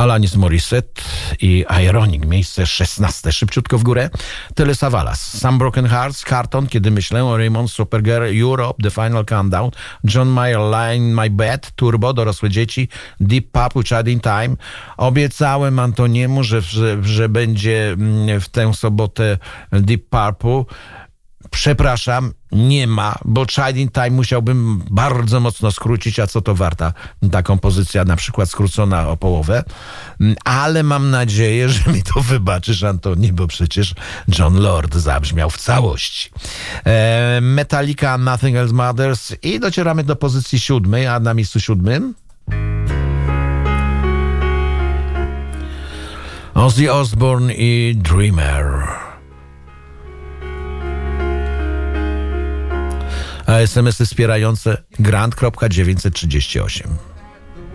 Alanis Morissette i Ironic, miejsce 16, szybciutko w górę. Tyle Savalas, Some Broken Hearts, Carton, Kiedy myślę o Raymond, Supergirl, Europe, The Final Countdown, John Mayer, Lie in My Bed, Turbo, Dorosłe dzieci, Deep Purple, Child in Time. Obiecałem Antoniemu, że będzie w tę sobotę Deep Purple. Przepraszam, nie ma, bo Child in Time musiałbym bardzo mocno skrócić, a co to warta ta kompozycja, na przykład skrócona o połowę, ale mam nadzieję, że mi to wybaczysz, Antoni, bo przecież John Lord zabrzmiał w całości. Metallica, Nothing Else Matters i docieramy do pozycji 7, a na miejscu 7 Ozzy Osbourne i Dreamer. A SMS-y wspierające Grant.938.